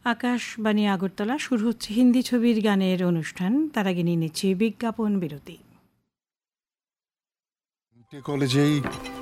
আকাশবাণী আগরতলা, শুরু হচ্ছে হিন্দি ছবির গানের অনুষ্ঠান। তার আগে নিয়ে নিচ্ছি বিজ্ঞাপন বিরতি। কলেজেই